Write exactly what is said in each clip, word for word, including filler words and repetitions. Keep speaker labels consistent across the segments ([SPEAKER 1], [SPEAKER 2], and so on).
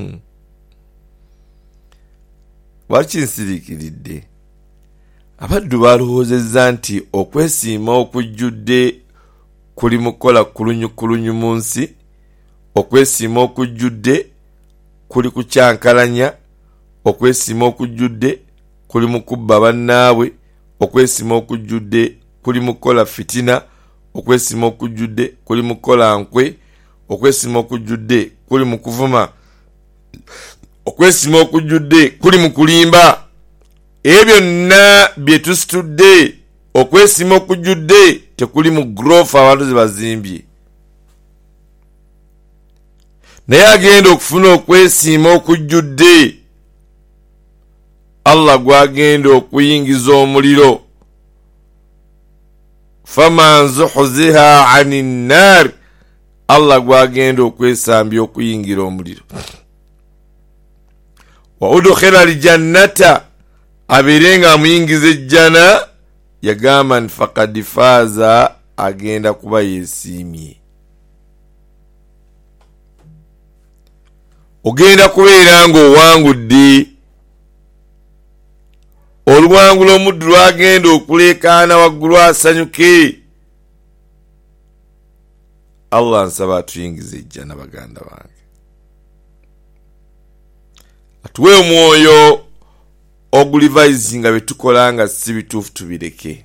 [SPEAKER 1] wakinsirikiridde abaddu balowoozezza nti okwesiima okujjudde kuli mukola kulunyukulunyu mu nsi, okwesiima okujjudde kuli kukyankalanya, okwesiima okujjudde kuli mu kubba bannaabwe, okwesiima okujjudde kuli mukola fitina, okwesiima okujjudde kuli mukola nkwe, okwesiima okujjudde kuli mu kuvuma, okwesiima okujjudde kuli mu kulimba. Ebyo byonna bye tusitudde, okwesiima okujjudde tekuli mu growth abantu ze bazimbye. Naye agenda okufuna okwesiima okujjudde, Allah gwagenda okuyingiza omuliro. Faman zuhziha anin nar, Allah gwagenda okwesambya okuyingira omuliro. Wa udkhila aljannata, aberenga amuyingiza ejjana, yagamba nti faqad faaza, agenda kuba yesiimye. Ogenda kubeera ng'owangudde. Oluwangula omuddu lwagenda okuleekaana waggulu asanyuke. Allah nsaba atuyingize ejjana baganda bange. Atuwe omwoyo ogulivayizinga bye tukola nga si bituufu tubireke.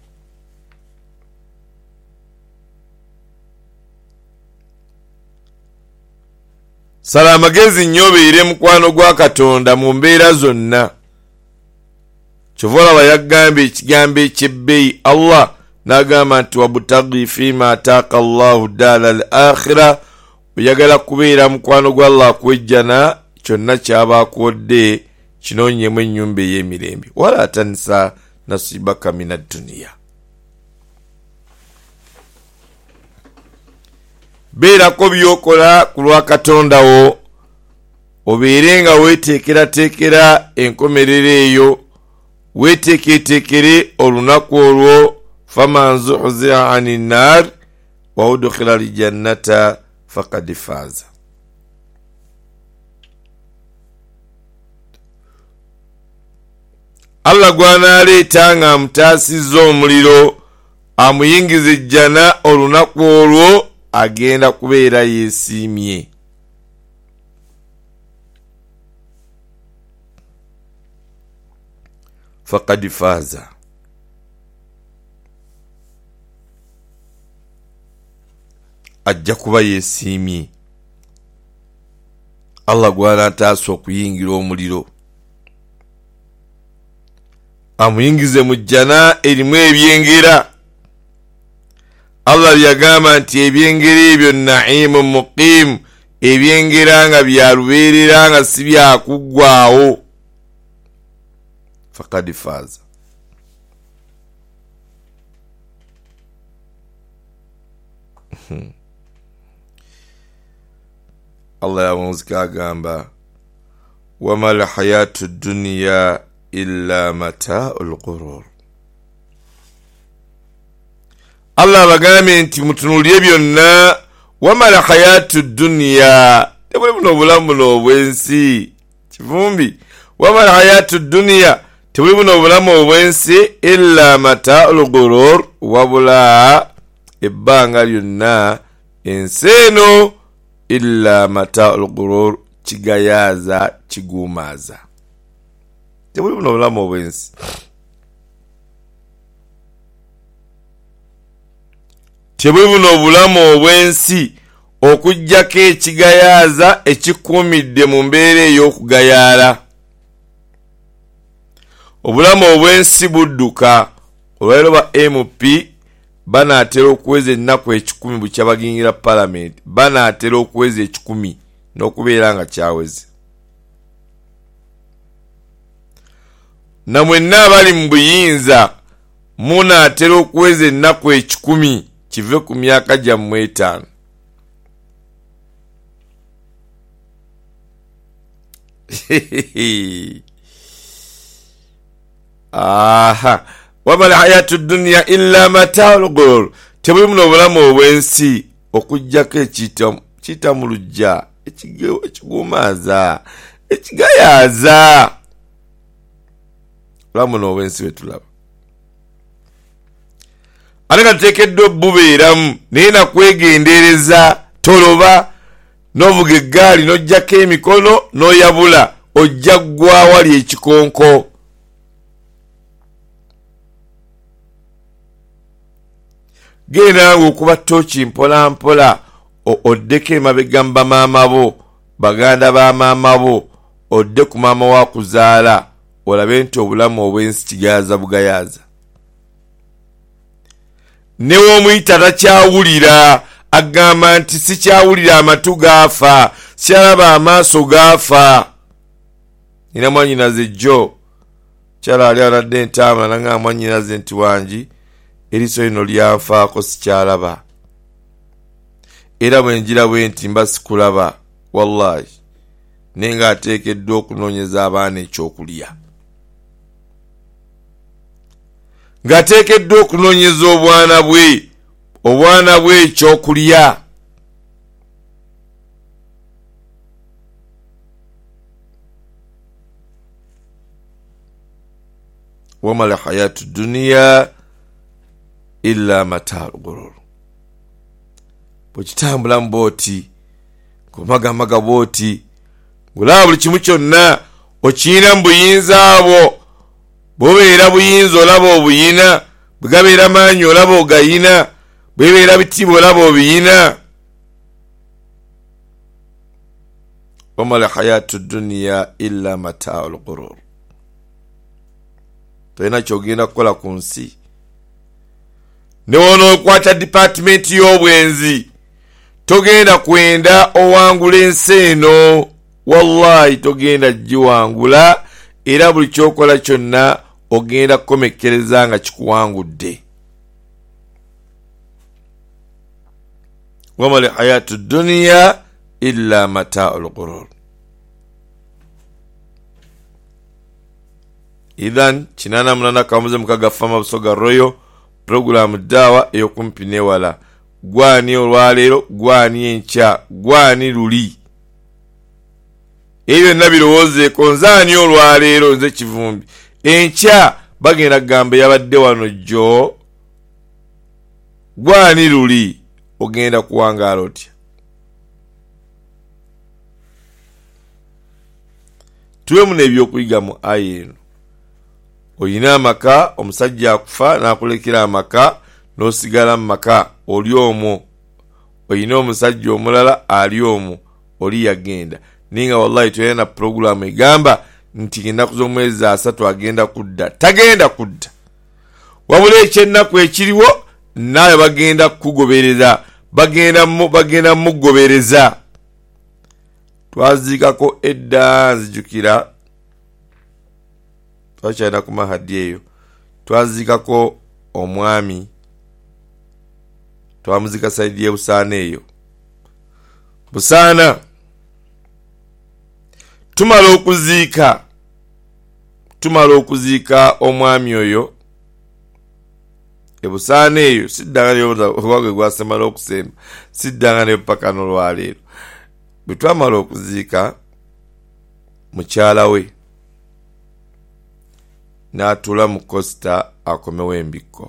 [SPEAKER 1] Sala amagezi nnyo obeere mukwano gwa Katonda mu mbeera zonna. Kyova olaba yagamba ekigambo ekyebbeeyi Allah n'agamba nti wabutaghi fima ataaka Allahu daala al-akhira, oyagala kubeera mukwano gwa Allah kwejjana, kyonna kyaba akuwadde kinoonyemu ennyumba ey'emirembe. Wala tansa nasibaka mina dduniya. Beerako byokola ku lwa Katonda wo, obeere nga weeteekerateekera enkomerero eyo, weeteeketeekere olunaku olwo. Faman zuhziha anin nar wa udkhila aljannata faqad faaza. Allah gwanaleeta nga amutaasizza omuliro, amuyingiza ejjana, olunaku olwo agenda kubeera yesiimye. Faqad faaza. Ajja kuba yesiimye. Allah gwanataasa okuyingira omuliro, amuyingize mu jjana erimu ebyengera. Allah yagamba nti ebyengera ebyo naimu muqiim, ebyengera nga bya lubeerera nga si byakuggwaawo. Faqad faaza. Allah yamuzika agamba wama alhayatu dunya illa mata'ul ghurur. Allah bagambye nti mutunulye byonna, wama alhayatu dunya, tebuli buno obulamu buno obwensi kivumbi. Wama alhayatu dunya, tebuli buno obulamu obwensi illa mata'ul ghurur, wabula ebbanga lyonna ensi eno illa mata'ul ghurur, kigayaza kigumaza. Tebuli buno obulamu obwensi. Tebuli buno obulamu obwensi okujjako ekigayaza ekikuumidde mu mbeera ey'okugayaala. Obulamu obwensi budduka. Olwaleero ba M P banaatera okuweza ennaku ekikumi bwe kyabagingira palamenti, banaatera okuweza ekikumi n'okubeera nga kyaweze. Na mwenna abali mu buyinza munaatera okuweza ennaku ekikumi kive ku myaka gyammwe etaano. Aha, wama alhayatu dunya illa mata'ul ghurur, tebuli muno obulamu obwensi okujjako ekiyita mu lujja ekigumaza ekigayaza lamu n'obwensi betulaba ate nga tuteekeddwa bubeeramu naye nakwegendereza toloba n'ovuga eggaali n'ojjako emikono n'oyabula ojja ggwa wali ekikonko genda nga okuba tooki mpola mpola oddeko emabega mu bamaama bo baganda ba maama bo odde ku maama wa kuzaala olabe nti obulamu obwensi kigayaza bugayaaza ne w'omuyita takyawulira agamba nti sikyawulira amatu gaafa sikyalaba amaaso gaafa nina mwanyinaze jjo kyala ali aladde entaama nanga mwanyinaze nti wangi eriso lino lyanfaako sikyalaba era bwe njira bwe nti mba sikulaba wallahi naye nga ateekeddwa okunoonyeza abaana ekyokulya ng'ateekeddwa okunoonyeza obwana bwe obwana bwe ekyokulya wama lhayatu duniya illa mataa lghurur bwekitambulamu booti ng'omagamaga booti ng'olaba buli kimu kyonna okiyina mu buyinza bwo bw'obeera buyinza olaba obuyina bwe gabeera maanyi olaba ogayina bwebeera bitiibwa olaba obiyina wama lhayatu duniya illa mataa lghurur tolina kyogenda kukola ku nsi newonookwata dipatimenti y'obwenzi togenda kwenda owangula ensi eno wallahi togenda giwangula era buli kyokola kyonna ogenda kukomekkereza nga kikuwangudde wama lhayatu duniya illa mataa lghurur idhan kinana munana kamuze mukaga fama busoga royo programu dawa eyokumpi newala gwani olwaleero gwani enkya gwani luli ebyo nabirowoozeeko nzaani olwaleero nze kivumbi enkya bagenda gamba yabadde wano jjo gwani luli ogenda kuwangaala otya tuwe muno ebyokuyiga mu aya eno oyina amaka omusajja akufa n'akulekera amaka n'osigala mu maka oli omwo oyina omusajja omulala ali omwo oli yagenda ninga wallahi tuyina programu egamba nti ennaku z'omwezi asatu agenda kudda tagenda kudda wabula ekyennaku ekiriwo naawe bagenda kukugobereza bagenda bagenda mugobereza twaziikako edda nzijukira twakyalina ku mahadi eyo twaziikako omwami twamuzika saidi ye Busaana eyo Busaana tumala okuziika tumala okuziika omwami oyo e Busaana eyo siddanga neobwagwe gwasemala okusemba siddanga ne paka n'olwaleero bwe twamala okuziika mukyala we n'atuula mu Costa akomewo embikko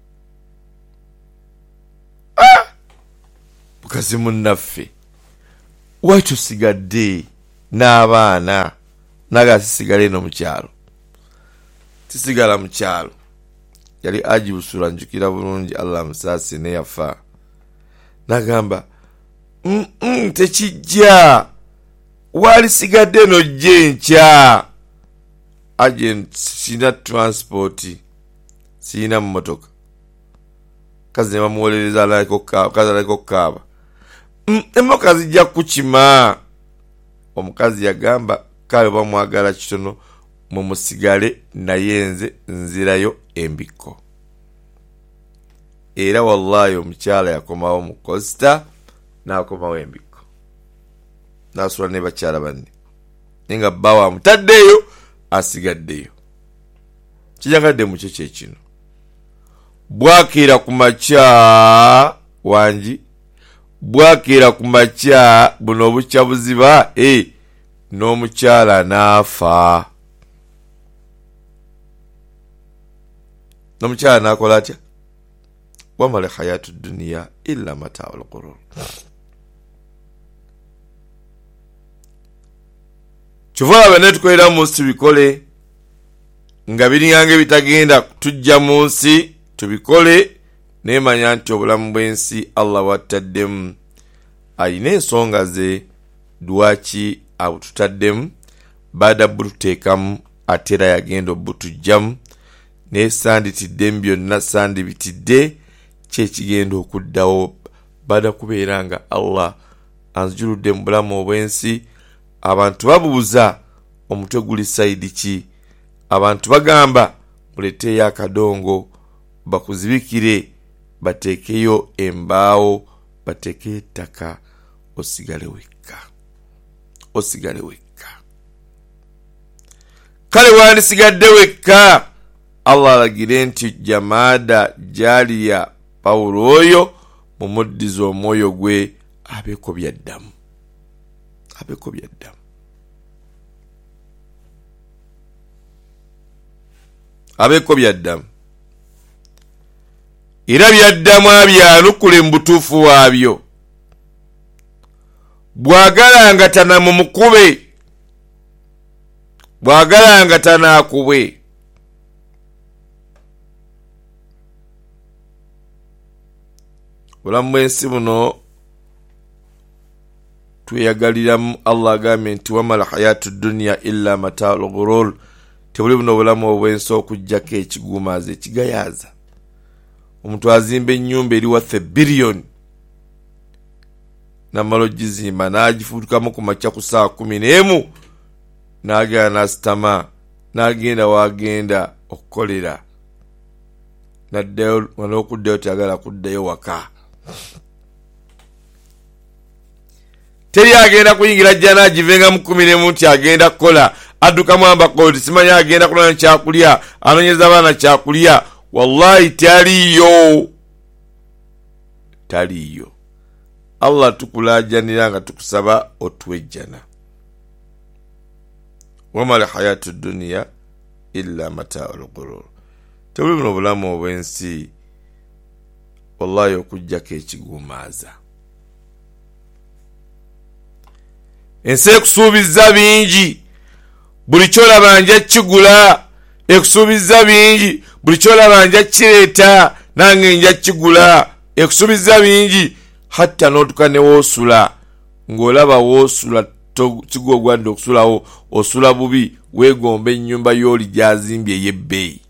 [SPEAKER 1] ah! mukazi munnaffe waki tusigadde n'abaana naga sisigale eno mukyalo tisigala mukyalo yali ajibusula njukira bulungi Allah musaasi ne yafa nagamba mm -mm, tekijja wali sigadde no jenkya agent sina transport sina mmotoka kazi bamuwolereza alayiko kaaba kazi alayiko kaaba mm, emmotoka zijja kukima omukazi yagamba kale bamwagala kitono mu musigale naye nze nzirayo embikko era wallahi omukyala yakomawo mu Costa n'akomawo embikko n'asula ne bakyala banne nga bbawa mutaddeyo asigaddeyo kijagadde mu kye kino bwakira ku makya wangi bwakira ku makya buno obukya buziba e n'omukyala n'afa. N'omukyala n'akola atya? Wama hayatu dunya illa mata'ul ghurur. Kyova bane tukolera mu nsi bikole nga biringange bitagenda tujja mu nsi tubikole nemanya nti obulamu bw'ensi Allah wattaddemu ayina ensonga ze lwaki abututaddemu baada bututeekamu ate era yagenda obutujjamu ne sanditidde byonna sandibitidde kyekigenda okuddawo baada kubeera nga Allah anzijuludde mu bulamu obw'ensi. Abantu babuuza omutwe guli saidi ki? Abantu bagamba muleteyo akadongo bakuzibikire batekeyo embaawo batekeyo ettaka osigale wekka osigale wekka. Kale wandisigadde wekka Allah alagire nti jamaada jaliya Pawulo oyo mumuddiza omwoyo gwe abeko byaddamu abeko byaddamu abeko byaddamu era byaddamu abyanukule mu butuufu waabyo. Bw'agalanga tana mu mukube bw'agalanga tana akubwe. Bulamu bw'ensi buno tweyagaliramu Allah agambye nti wama hayatu dunya illa mata'ul ghurur. Tebuli buno bulamu obw'ensi okujjako ekigumaza ekigayaaza. Omuntu azimba ennyumba eri wathe billion namalo gizimba n'agifutukamu ku makya ku saa kumi n'emu n'agenda n'asitama n'agenda wagenda okukolera n'addayo n'okuddayo tayagala kuddayo waka. Teri agenda kuyingira jja n'agivenga mu kumi n'emu nti agenda kukola addukamu ambakoti simanya agenda kulana kyakulya anonyeza abaana kyakulya. Wallahi taliyo taliyo. Allah tukulajanira nga tukusaba otwejjana. Wama hayatu dunya illa mata'ul ghurur. Tebuli buno bulamu obw'ensi wallahi okujjako ekigumaza. Ensi ekusuubiza bingi buli kyolaba nja kigula ekusuubiza bingi buli kyolaba nja kireeta nange nja kigula ekusuubiza bingi hatta n'otuka ne woosula ng'olaba woosula kigogwadde okusulawo osula bubi weegomba ennyumba y'oli gyazimbye ey'ebbeeyi.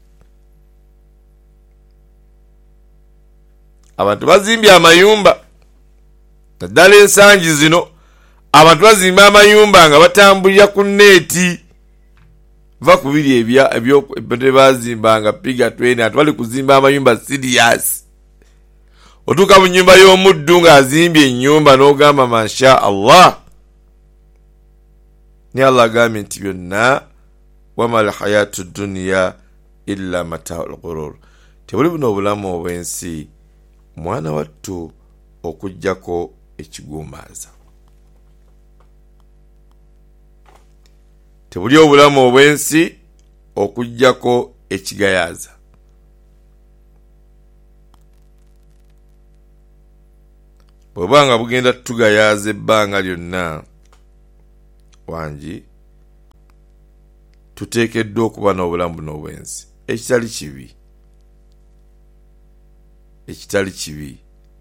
[SPEAKER 1] Abantu bazimbye amayumba naddala ensangi zino abantu bazimba amayumba nga batambulira ku neeti va kubiri ebya ebyo bazimbanga piga twene atwali kuzimba amayumba serious. Otuka mu nyumba y'omuddu nga azimbye ennyumba n'ogamba masha Allah. Ni Allah agambye nti byonna wama hayatu dunya illa mata'ul ghurur. Tebuli buno obulamu obw'ensi mwana wattu okujjako ekigumaza. Tebuli obulamu obw'ensi okujjako ekigayaaza. Bw'obanga bugenda tugayaaza ebbanga lyonna wangi tuteekeddwa okuba n'obulamu buno obw'ensi ekitali kibi ekitali kibi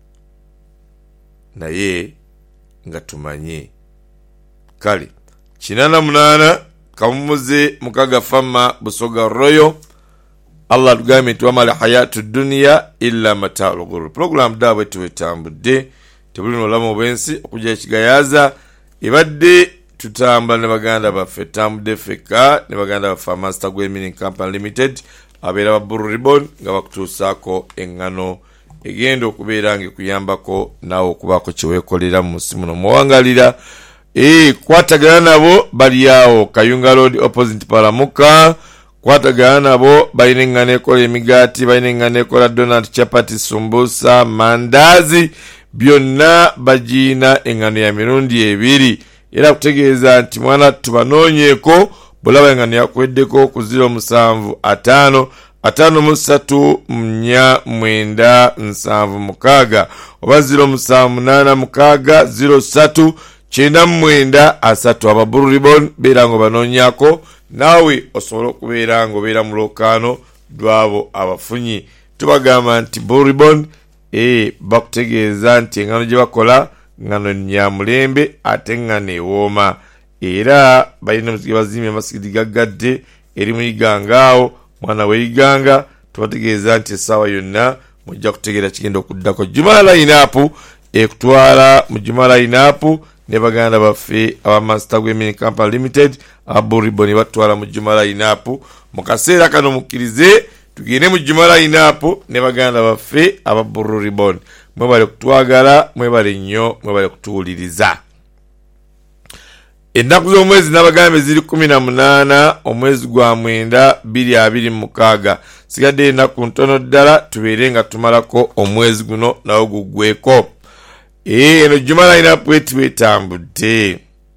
[SPEAKER 1] naye nga tumanye. Kale kinana munana kamumuze mukaga fama busoga royo Allah tugambye nti wama hayatu dunya illa mata'ul ghurur. Program dawe tuwetambudde tebuli n'obulamu obw'ensi okujja ekigayaaza ebadde tutambula ne baganda baffe tambudde feka ne baganda baffe Master Gwe Mining Company Limited abeera ba Blue Ribbon nga bakutuusaako eŋŋano egenda okubeera ng'ekuyambako naawe okubaako kyeweekolera mu nsi muno muwangalira. Eh kwatagana nabo bali awo Kayunga Road opposite Paramuka. Kwatagana nabo balina eŋŋano ekola emigaati balina eŋŋano ekola donut chapati sumbusa mandazi byonna bagiina engano ya mirundi ebiri era kutegeeza nti mwana tubanoonyeeko bulaba engano yakweddeko ku ziro musanvu ataano ataano mu ssatu nnya mwenda nsanvu mukaaga oba ziro musanvu munaana mukaaga ziro ssatu kyenda mwenda asatu. Ababuru Ribbon beera ng'obanoonyaako naawe osobola okubeera ng'obeera mu lwokaano lw'abo abafunyi. Tubagamba nti Buru Ribbon e bakutegeeza nti engano gye bakola ngano ya mulembe ate ngano ewooma era balina muziki bazimya amasigidi gaggadde eri mu Iganga awo mwana we Iganga tubategeeza nti essaawa yonna mujja kutegeera kigenda okuddako. Juma line-up ekutwala mu Juma line-up ne baganda baffe aba Master Gwe Company Limited aba Buru Ribbon batwala mu Juma line-up mu kaseera kano mukkirize tugende mu Juma line-up ne baganda baffe aba Buru Ribbon. Mwebale kutwagala, mwebale nnyo, mwebale kutuwuliriza. Ennaku z'omwezi n'abagambe ziri kumi na munaana omwezi gwa mwenda bbiri abiri mu mukaaga. Sigadde ennaku ntono ddala tubeere nga tumalako omwezi guno nawo guggweko. Ee eno Juma line-up bweti bwetambudde.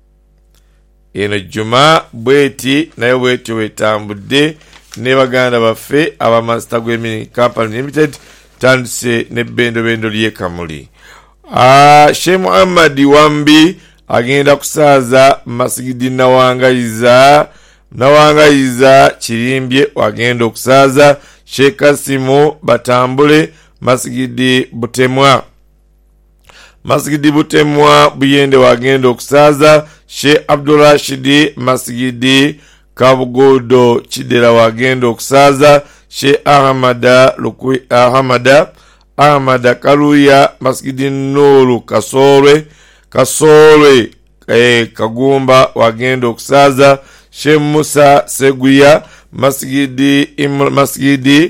[SPEAKER 1] Eno Juma bweti nayo bweti bwetambudde ne baganda baffe aba Master Gwe Company Limited tandise ne bendo bendo lye Kamuli. Ah Sheikh Muhammad Wambi agenda kusaaza masigidi nawangayiza nawangayiza Kirimbye wagenda okusaaza Sheikh Kasimu Batambule masigidi Butemwa masigidi Butemwa Buyende wagenda okusaaza Sheikh Abdul Rashidi masigidi Kabugodo Kidera wagenda okusaaza Sheikh Ahmada Lukui Ahmada Ahmada Kaluya masigidi Nuru Kasolwe Kasolwe eh, Kagumba wagenda okusaaza Sheikh Musa Seguya masigidi Imr, masigidi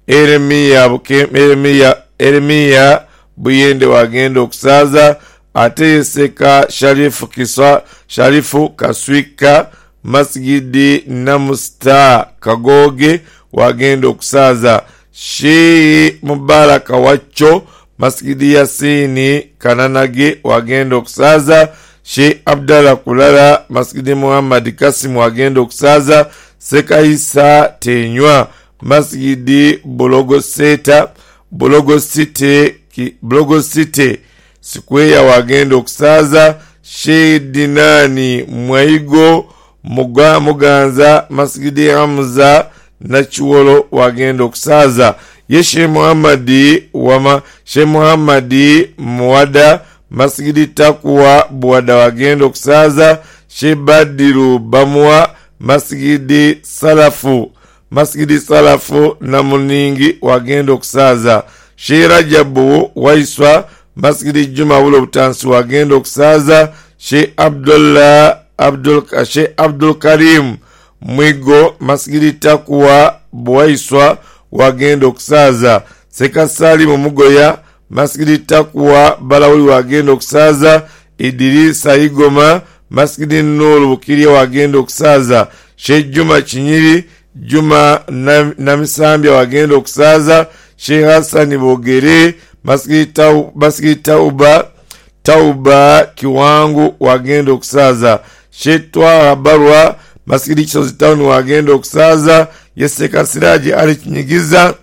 [SPEAKER 1] Eremia Buke Eremia Eremia Buyende wagenda okusaaza ate Seka Sharifu Kiswa Sharifu Kaswika masigidi Namusta Kagoge wagenda okusaaza Sheikh Mubaraka Wacho masigidi Yasini Kananage wagenda okusaaza Sheikh Abdallah Kulala masigidi Muhammad Kasim wagenda okusaaza Seka Isa Tenywa masigidi Bologo Seta Bologo City Bologo City Square wagenda okusaaza Sheikh Dinani Mwaigo Muga Muganza masigidi Hamza Nachuolo wagenda okusaaza ye Sheikh Muhammadi wama Sheikh Muhammadi Muwada masigidi Takwa Buwada wagenda okusaaza Sheikh Badiru Bamwa masigidi Salafu masigidi Salafu na Muningi wagenda okusaaza Sheikh Rajabu Waiswa masigidi Juma Bulo Butansi wagenda okusaaza Sheikh Abdullah Abdul Sheikh Abdul Karim Mwigo masigidi Takwa Bwaiswa wagenda okusaaza Seka Salimu Mugoya masigidi Takwa Balawuli wagenda okusaaza Idirisa Igoma masigidi Nuru Bukirya wagenda okusaaza Sheikh Juma Chinyiri Juma Namisambya wagenda okusaaza Sheikh Hassan Bogere masigidi Tau masigidi Tauba Tauba Kiwangu wagenda okusaaza Sheikh Twa Barwa masigidi Kisozi Town wagenda okusaaza Yeseka Siraji Ali Kinyigiza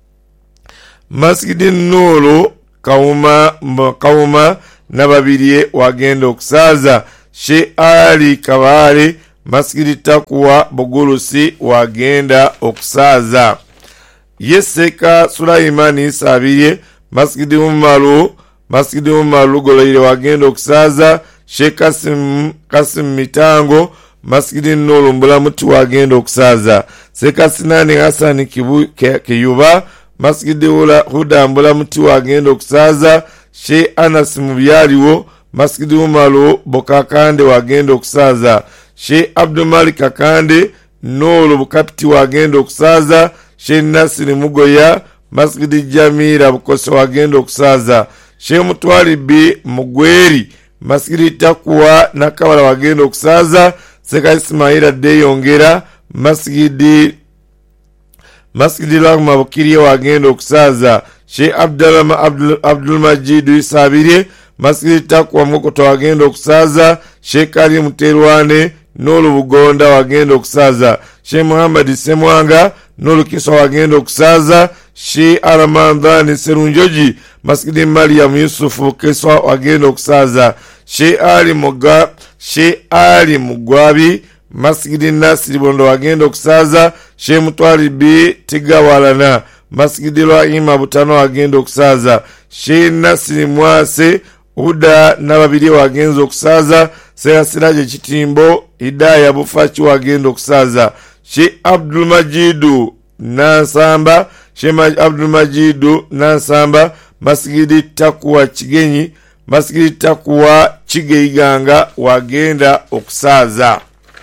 [SPEAKER 1] masigidi Nuru Kauma Kauma nababirye wagenda okusaaza Sheikh Ali Kabale masigidi Takwa Bogulusi wagenda okusaaza Yeseka Sulaimani Sabiye masigidi Umaru masigidi Umaru Goloire wagenda okusaaza Sheikh Kasim Kasim Mitango masigidi Nuru Mbulamuti wagenda okusaaza Seka Sinani Hassan Kibu Kiyuba masigidi Ula Huda Mbulamuti wagenda okusaaza Sheikh Anas Mubyaliwo masigidi Umaru Bokakande wagenda okusaaza Sheikh Abdul Malik Kakande Nuru Bukapiti wagenda okusaaza Sheikh Nasiri Mugoya masigidi Jamira Bukoso wagenda okusaaza Sheikh Mutwalibi Mugweri masigidi Takwa Nakabala wagenda okusaaza Seka Ismaila Deyongera masigidi masigidi Lagma Bukirya wagenda okusaaza Sheikh Abdullah Abdul, Abdul Majid Isabire Masjidi Takwa Mukoto wagenda okusaaza Sheikh Ali Muterwane Nulu Bugonda wagenda okusaaza Sheikh Muhammad Semwanga Nulu Kiswa wagenda okusaaza Sheikh Aramandani Serunjoji Masjidi Mariam Yusufu Kiswa wagenda okusaaza Sheikh Ali Muga Sheikh Ali Mugwabi Masjidi Nasiri Bondo wagenda okusaaza Sheikh Mutwali B Tigawalana Masjidi Lwa Ima Butano wagenda okusaaza Sheikh Nasiri Mwase Uda nababiri wagenza okusaza Seya Siraje Chitimbo Hidaya Bufachi wagenda okusaza Sheikh Abdul Majidu Nansamba Sheikh Abdul Majidu Nansamba Masjidi Takwa Chigenyi Masjidi Takwa Chigeiganga wagenda okusaza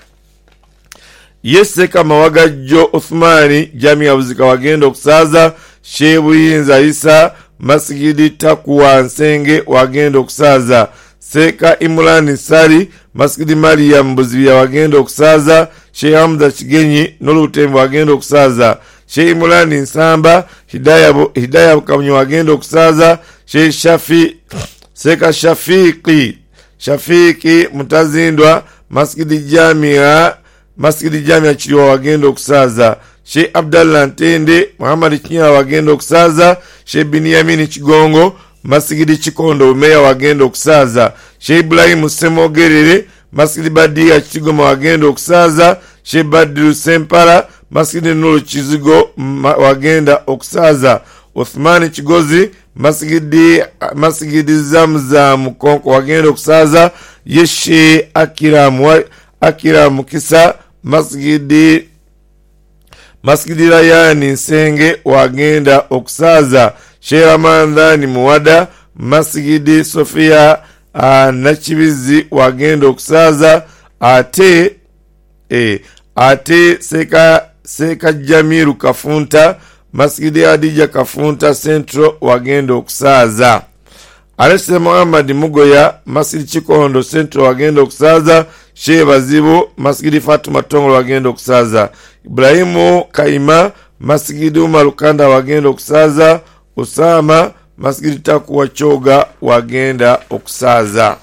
[SPEAKER 1] Yeseka Mawagajjo Uthmani Jamia Buzika wagenda okusaza Sheikh Buyinza Isa Masjidi Takwa Nsenge wagenda okusaza Seka Imulani Sali Masjidi Mariam Buzibya wagenda okusaza Sheikh Hamza Chigenyi Nolutembo wagenda okusaza Sheikh Imulani Nsamba Hidaya Hidaya Bukamnyo wagenda okusaza Sheikh Shafi Seka Shafiki Shafiki Mutazindwa Masjidi Jamia Masjidi Jamia Chiriwa wagenda okusaza Sheikh Abdallah Ntende Muhammad Kinyala wagenda okusaza Sheikh Binyamin Chigongo Masjidi Chikondo Umeya wagenda okusaza Sheikh Ibrahim Semogerere Masjidi Badia Chigoma wagenda okusaza Sheikh Badiru Sempara Masjidi Nuru Chizigo wagenda okusaza Uthmani Chigozi Masjidi Masjidi Zamzam Konko wagenda okusaza Yeshe Akiram Akiram Kisa Masjidi Masjidi Rayani Nsenge wagenda okusaza Sheikh Ramandani Muwada Masjidi Sofia uh, Nachibizi wagenda okusaza ate eh ate Seka Seka Jamiru Kafunta Masjidi Adija Kafunta Central wagenda okusaza Alese Muhammad Mugoya Masjidi Chikondo Central wagenda okusaza Sheikh Bazibu Masjidi Fatuma Tongolo wagenda okusaza Ibrahimu Kaima Masjidi Umarukanda wagenda okusaza Usama Masjidi Takwa Choga wagenda okusaza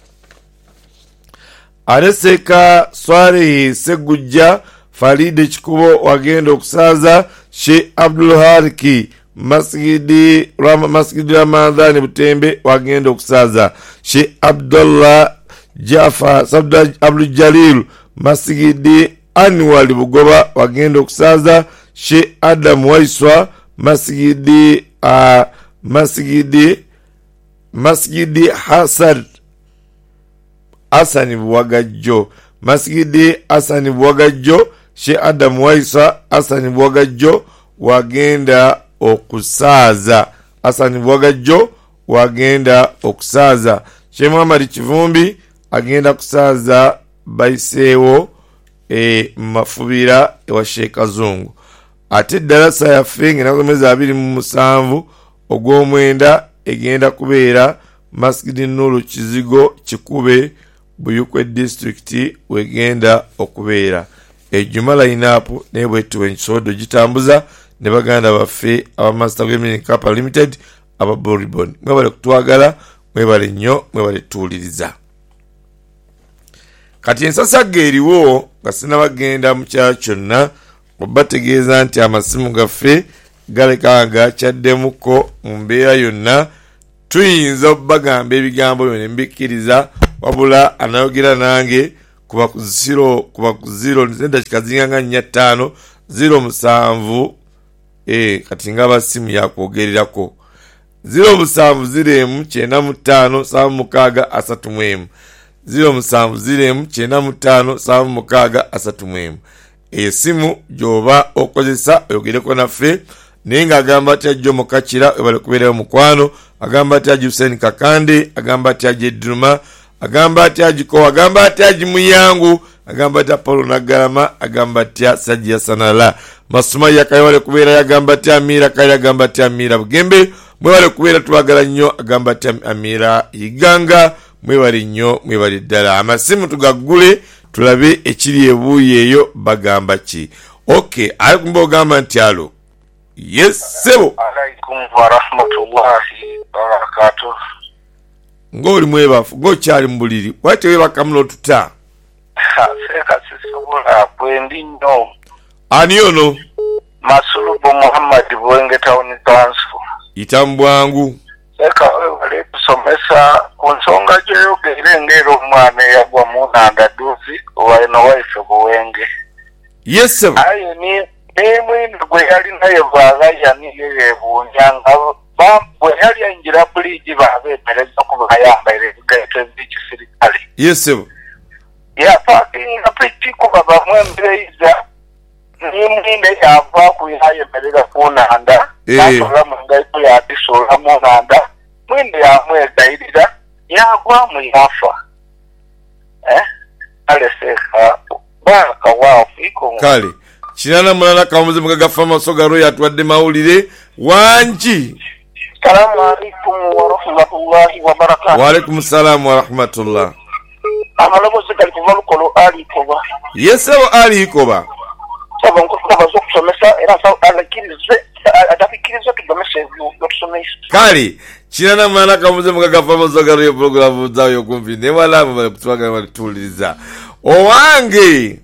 [SPEAKER 1] Aleseka Swari Seguja Faride Chikubo wagenda okusaza Sheikh Abdul Hariki Masjidi Rama Masjidi Ramadhani Butembe wagenda okusaza Sheikh Abdullah Jaffa Sabda Abdul Jalil Masjidi Anwali Bugoba wagenda okusaza Sheikh Adam Waiswa Masjidi uh, Masjidi Masjidi Hasan Hasani Buwagajjo Masjidi Hasani Buwagajjo Sheikh Adam Waiswa Hasani Buwagajjo wagenda okusaza Hasani Buwagajjo wagenda okusaza Sheikh Muhammad Chivumbi agenda kusaza Baisewo e Mafubira wa Sheikh Kazungu ate darasa ya fenge na mwezi abiri mu musanvu ogw'omwenda egenda kubeera Masjidi Nuru Kizigo Kikube Buyukwe district wegenda okubeera ejuma line-up nebwe tuwe nsodo gitambuza ne baganda baffe aba Master Gaming Company Limited aba Boribon mwebale kutwagala mwebale nnyo mwebale tuuliriza kati ensasa geeriwo nga sinabagenda mu kyalo kyonna obategeeza nti amasimu gaffe galeka gakyaddemuko mu mbeera yonna tuyinza okubagamba ebigambo byonna mbikkiriza wabula anayogera nange kuba ku zero kuba ku zero nzenda kikazinganga nnya ttaano zero musanvu eh kati ngaba simu yakwogererako zero musanvu ziremu kyenda mu ttaano saba mukaaga asatu mu emu zero musanvu ziremu kyenda mu ttaano saba mukaaga asatu mu emu esimu joba okozesa oyogereko naffe naye ng'agamba ati ajjo mukakira webale kubeerayo mukwano agamba ati aji Hussein Kakande agamba ati aji Edruma agamba ati ajiko agamba ati aji Muyangu agamba ati Apollo Nagarama agamba ati Sajja Sanala Masuma yakayawale kubeera agamba ati Amira kaya agamba ati Amira Bugembe mwebale kubeera tubagala nnyo agamba ati Amira Iganga mwebale nnyo mwebale ddala amasimu tugaggule tulabe ekiri ebuuyi eyo bagamba ki okay ayo kumba ogamba nti alo Yes sebo.
[SPEAKER 2] Alaikum wa rahmatullahi wa barakatuh.
[SPEAKER 1] Ngoli mwebafu go cyali mbuliri wate we bakamlo tuta
[SPEAKER 2] Seka sisubula kwendi no
[SPEAKER 1] ani ono
[SPEAKER 2] Masulubu Muhammad Bwenge Town Council
[SPEAKER 1] itambwangu
[SPEAKER 2] seka we wale kusomesa kunsonga jeyo gerengero mwana yagwa munanda duzi wale no wife Bwenge.
[SPEAKER 1] Yes sir.
[SPEAKER 2] Ayo ni nemwe ndwe yali naye vaga yani yeye bunyanga ba bwe yali yangira buliji babe pereza kuba yambaire gaite z'ikisirikale.
[SPEAKER 1] Yes sir.
[SPEAKER 2] Ya parking na piti kuba bamwembreiza nimwinde yava kuyaye pereza kunanda nasola mungaito ya bisola munanda mwinde yamwegairira yagwa mu yafa eh ale seka baka wao iko
[SPEAKER 1] kale kinana mulala kamuze mugaga fama sogaro yatwadde mawulire wanji.
[SPEAKER 2] Assalamu alaikum wa rahmatullahi wa barakatuh.
[SPEAKER 1] Wa alaikum salam wa rahmatullah.
[SPEAKER 2] Amalabo zikali kuvalu kolo ali koba.
[SPEAKER 1] Yes sebo ali koba.
[SPEAKER 2] Sabo nkufuka bazo kusomesa era sa alakirize adapikirize kidamese yokusomesa.
[SPEAKER 1] Kale kinana mulala kamuze mugaga fama sogaro yo program zayo kumvi ne wala bale kutwaga bali tuliriza owange.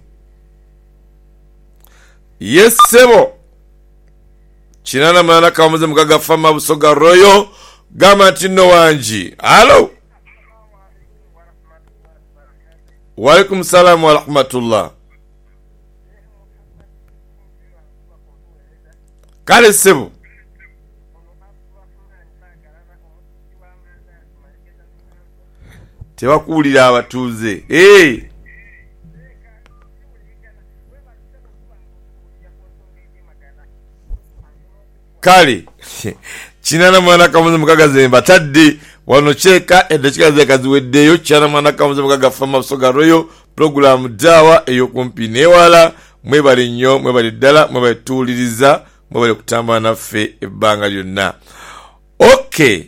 [SPEAKER 1] Yes sebo kinana mulala kamuze mugaga fama busoga royo gama tino wanji. Hello. Wa alaikum salam wa rahmatullah. Kale sebo tebakuulira abatuuze hey. Kale kinana mwana kamuze mukaga zemba tadde wano cheka edachika ze kaziweddeyo kinana mwana kamuze mukaga fama soga royo program dawa eyo kumpi newala mwebale nnyo mwebale ddala mwebale tuuliriza mwebale kutambula naffe ebbanga lyonna. Okay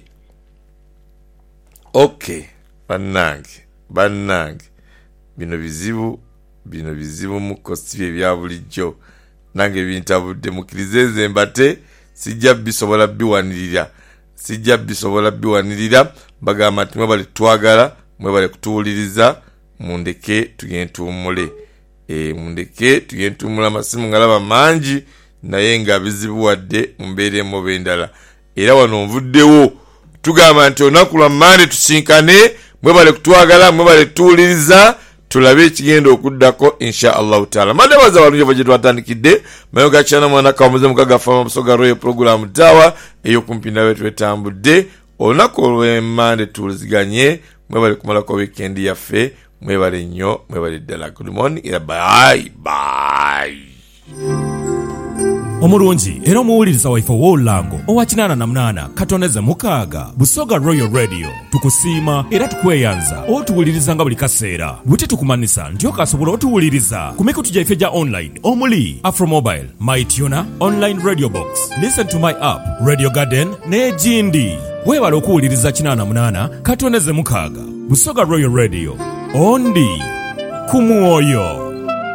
[SPEAKER 1] okay bannange bannange bino bizibu bino bizibu mukosi bya bulijjo nange bintabudde mukirize zembate sijja bisobola biwanirira sijja bisobola biwanirira bagamba ati mwebale twagala mwebale kutuuliriza mundeke tugentumule e mundeke tugentumula masimu ngalaba mangi naye nga bizibu wadde mumbeere mu bendala era wano nvuddewo tugamba nti olunaku lwa Mande tusinkane mwebale kutwagala mwebale tuuliriza tulabe ekigenda okuddako insha Allah taala. Mande baza balungi baje twatandikidde mayoga chana mwana kamuze mukaga fama busoga royo program tawa eyo kumpi nawe twetambudde olunaku olwe Mande tuliziganye mwebale kumala ko weekend yaffe mwebale nnyo mwebale ddala. Good morning era bye bye.
[SPEAKER 3] Omurungi era omuwuliriza waife w'olulango owa kinana na munana katoneze mukaaga Busoga Royal Radio tukusiima era tukweyanza otuwuliriza nga buli kaseera bwe tukumanisa nti okasobola otuwuliriza ku mikutu gyaffe gya online omuli Afromobile, MyTuner, Online Radio Box, Listen to My App, Radio Garden n'egindi. Weebala okuwuliriza kinana na munana katoneze mukaaga Busoga Royal Radio ondi ku mwoyo.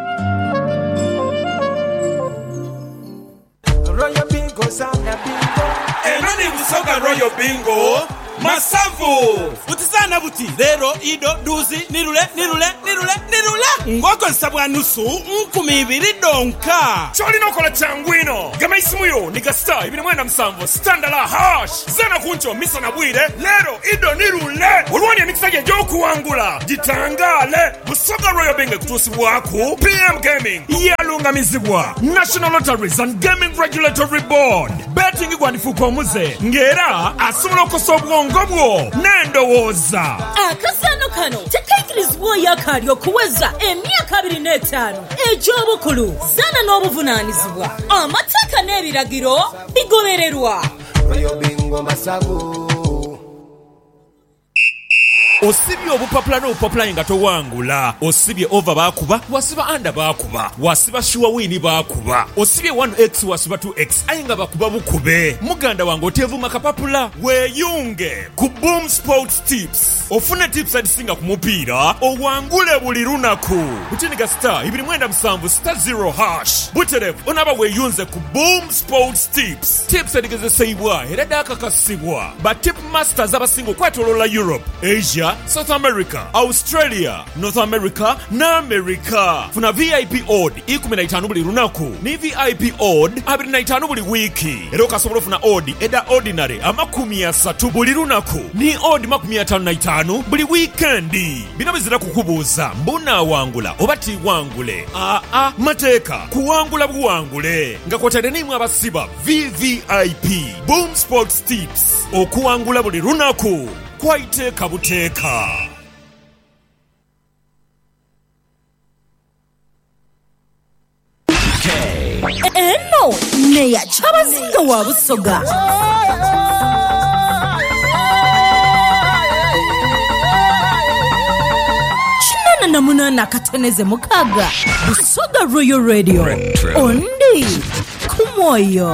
[SPEAKER 4] Busoga Royal Bingo Masavu utizana buti lero ido duzi nirule nirule nirule nirule ngoko nsabwa nusu nkumi ibiri donka choli nokola changwino gama isimuyo niga star ibiri mwenda msamvo standala hash zana kuncho misa na bwire lero ido nirule ulwani ya mikisage joku wangula jitangale Busoga Royal Bingo kutusi waku P M Gaming yalunga mizibwa National Lotteries and Gaming Regulatory Board betting igwandifuko muze ngera asumula okusobwa ngobwo nendowoza
[SPEAKER 5] akasano kano tekaikirizibwa yakalyo kuweza emyaka abiri n'etaano egy'obukulu zana n'obuvunaanyizibwa amateeka n'ebiragiro bigobererwa.
[SPEAKER 6] Royal Bingo Masavu
[SPEAKER 3] osibye obupapula n'obupapula nga towangula, osibye over baakuba, wasiba under baakuba, wasiba sure win baakuba, osibye one x wasiba two x aye nga bakuba bukube. Muganda wange oteevuma kapapula, weeyunge ku Boom Sports Tips ofune tips adisinga ku mupiira owangule buli lunaku. Butiniga star ibiri mwenda musanvu star zero hash buterevu onaba weeyunze ku Boom Sports Tips. Tips edigezesebwa era dakakasibwa ba tip masters abasinga okwetooloola Europe, Asia, South America, Australia, North America na America. Funa V I P odd ikumi na itaano buli lunaku ni V I P odd abiri na itaano buli wiki. Era okasobola ofuna odd eda ordinary amakumi asatu buli lunaku ni odd makumi ataano na itaano buli weekendi. Bino bizira kukubuuza mbuna wangula oba tiwangule. Aa mateeka kuwangula buwangule nga kwotadde nimwe abasiba V V I P Boom Sports Tips okuwangula buli lunaku kwaiteeka buteeka.
[SPEAKER 5] Eno neya chabazinga wa Busoga. Chinana na munana kateneze mukaga Busoga Royal Radio ondi kumoyo.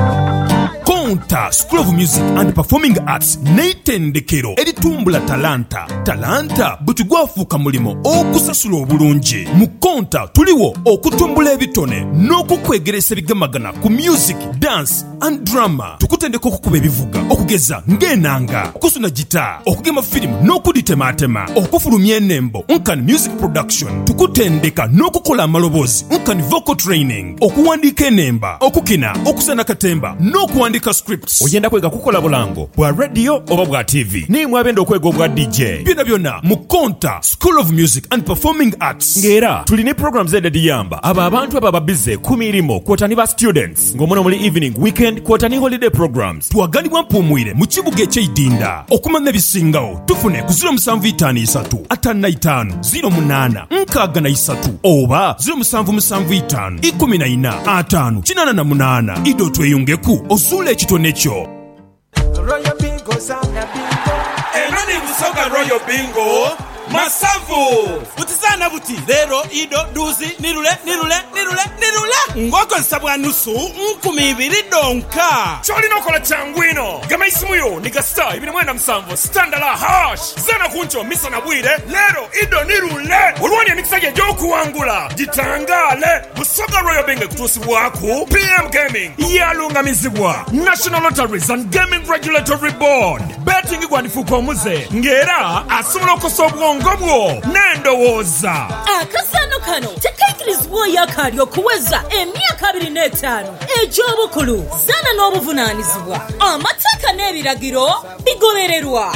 [SPEAKER 3] Konta School of Music and Performing Arts neitendekero eritumbula talanta. Talanta butugwafuuka mulimo okusasula obulungi. Mu Konta tuliwo okutumbula ebitone n'okukwegeresa ebigamagana ku music, dance and drama. Tukutendeka okukuba ebivuga, okugeza ng'enanga, okusuna gita, okugema firimu n'okuditematema, okufulumya ennembo nkan music production. Tukutendeka n'okukola amaloboozi nkan vocal training, okuwandiika ennemba, okukina, okusana katemba n'okuwandiika scripts. Oyenda kwega kukola bulango bwa radio oba bwa T V nimwe abenda okwega obwa D J. Byonna byonna mu Konta School of Music and Performing Arts. Ngera tulina programs ediyamba aba abantu aba babize ku mirimo kwotani ba students ng'omuno muli evening, weekend kwotani holiday programs. Twaganibwa mpumwire mu kibuga eky'Idinda. Okumanya ebisingawo tufune ku zero seven five three ataano na itaano zero munana nkaaga na isatu oba zero seven seven five ikumi na ina ataano kinana na munana. Ido tweyungeku osule ekitone kyo.
[SPEAKER 4] Royal Bingo sana bingo. Enani Busoga Royal Bingo. Masavu utizana buti lero ido duzi nirule nirule nirule nirule ngoko nsabwa nusu nkumi ibiri donka choli nokola changwino gama isimuyo niga star ibiri mwenda msamvo standala hash zana kuncho misa na bwire lero ido nirule ulwani ya mikisaje joku wangula jitangale Busoga Royal Bingo kutusi waku P M Gaming yalunga mizibwa National Lotteries and Gaming Regulatory Board betting igwanifu kwa muze ngera asumulo kosobwa ngobwo nendowoza
[SPEAKER 5] akasano kano tekaikirizibwa yakali okuweza emyaka abiri n'etaano egy'obukulu zana n'obuvunaanyizibwa amateeka n'ebiragiro bigobererwa.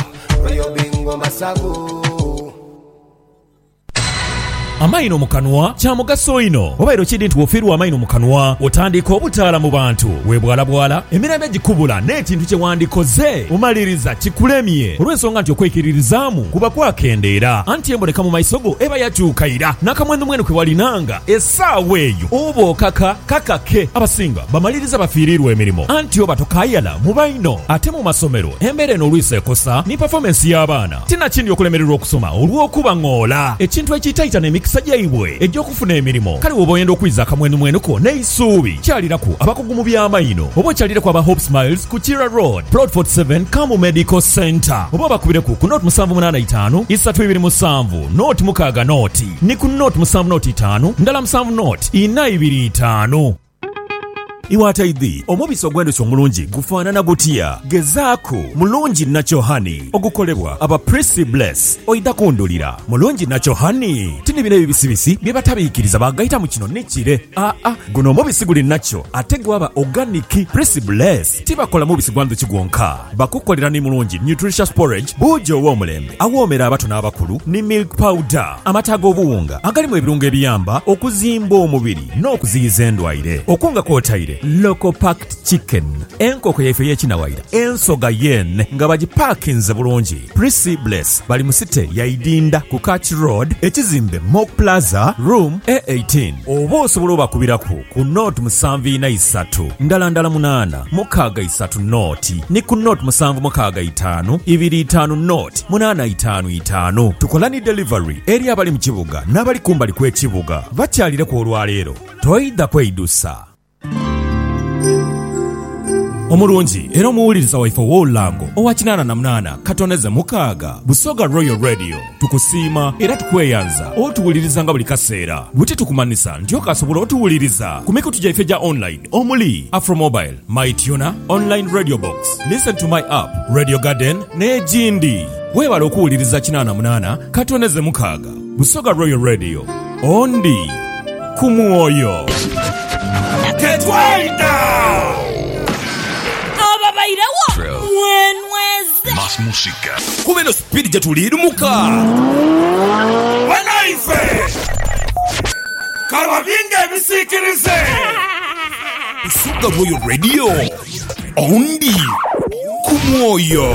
[SPEAKER 3] Amaino mukanwa kya mugaso ino obairo kidi nti wofiirwa amaino mukanwa otandika obutaala mu bantu webwala bwala emirembe gikubula n'ekintu kye wandikoze omaliriza kikulemye olw'ensonga nti okwekiririzaamu kuba kwakendeera anti emboneka mu maiso go eba yatuukayira n'akamwenu mwenu kwe walinanga essaawa eyo oba okaka kakake. Abasinga bamaliriza bafiirirwa emirimu anti oba tokayala mu baino ate mu masomero embeera eno olwisa ekosa ni performance y'abaana tinakindi okulemererwa okusoma olw'okuba ng'ola ekintu ekiyitayita n'emikisa gyaibwe egy'okufuna emirimu. Kale woba oyenda okwiza akamwenu mwenuko n'eisuubi kyaliraku abakugu mu by'amayino oba okyaliraku aba Hope Smiles ku Kira Road Plot forty-seven Kamu Medical Center oba bakubireku ku Note seven eight five isatu ibiri musanvu Note mukaaga Note ni ku Note seven Note five ndala musanvu Note ina ibiri itaano. Iwataidhi omubisi ogw'endhuki omulungi gufaanana gutya? Gezaako mulungi Natural Honey ogukolebwa aba Prissy Bless oida kundulira mulungi Natural Honey tini bino ebibisibisi bye batabiikiriza bagayita mu kino nekire. Aa guno omubisi guli natural ate gwaba organic. Prissy Bless tibakola mubisi gwa ndhuki gwonka bakukolera ni mulungi nutritious porridge buujo ow'omulembe awoomera abato n'abakulu ni milk powder amata ag'obuwunga agalimu ebirungo ebiyamba okuzimba omubiri n'okuziyiza endwaire okunga kw'otaire yaffe local packed chicken, enkoko yaffe y'ekinawayira, ensoga yen nga bagipaakinze bulungi. Prissy Bless bali mu site ya Idinda ku Catch Road, ekizimbe Mock Plaza room A eighteen. Oba osobola obakubirako ku note musanvu ina isatu ndala ndala munana mukaaga isatu nooti ne ku note musanvu mukaaga itaano ibiri itaano nooti munana itaano itaano. Tukola ni delivery eri abali mu kibuga n'abali kumbali kw'ekibuga. Bakyalire ku olwaleero toyidda kweyidusa. Omulungi era omuwuliriza waife w'olulango owa kinaana na munaana katoneze mukaaga Busoga Royal Radio tukusiima era tukweyanza otuwuliriza nga buli kaseera. Bwe tukumanisa nti okasobola otuwuliriza ku mikutu gyaffe gya online omuli Afromobile, MyTuner, Online Radio Box, Listen to My App, Radio Garden n'egindi. Weebala okuwuliriza kinaana na munaana katoneze mukaaga Busoga Royal Radio ondi ku mwoyo.
[SPEAKER 4] Ketwaida
[SPEAKER 6] Más música.
[SPEAKER 4] Kubeno speed jatulirumuka wanaife karwabinga ebisikirize Busoga Royal Radio ondi ku mwoyo.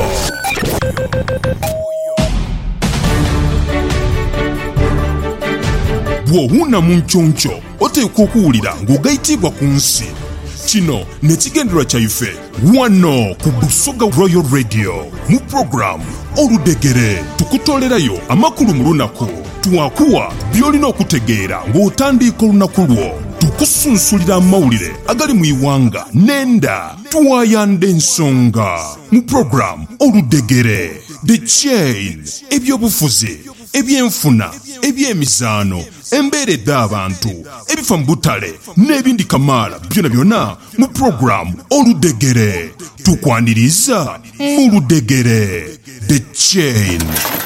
[SPEAKER 6] Bw'owuna mu nkyoncho oteekwa okuwulira ng'ogayitibwa ku nsi. Kino n'ekigendererwa kyaife wano ku Busoga Royal Radio mu program Oludegere. Tukutolerayo amakulu mu lunaku, twakuwa by'olina okutegeera ng'otandika olunaku lwo, tukusunsulira amawulire agali mu iwanga n'enda, twayanda ensonga mu program Oludegere. The Chain, ebyobufuzi, ebyenfuna, ebyemizaano, embeera ed'abantu, ebifa mu butale n'ebindi kamaala byonna byonna mu program Oludegere. Tukwaniriza mu Ludegere. The Chain.